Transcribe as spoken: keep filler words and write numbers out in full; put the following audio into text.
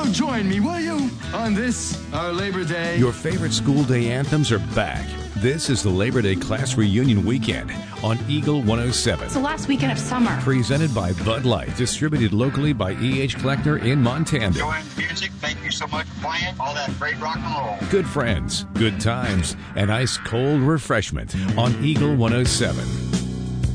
So join me, will you, on this, our Labor Day? Your favorite school day anthems are back. This is the Labor Day Class Reunion Weekend on Eagle one oh seven. It's the last weekend of summer. Presented by Bud Light, distributed locally by E H Kleckner in Montana. Enjoying music. Thank you so much for playing all that great rock and roll. Good friends, good times, and ice cold refreshment on Eagle one oh seven.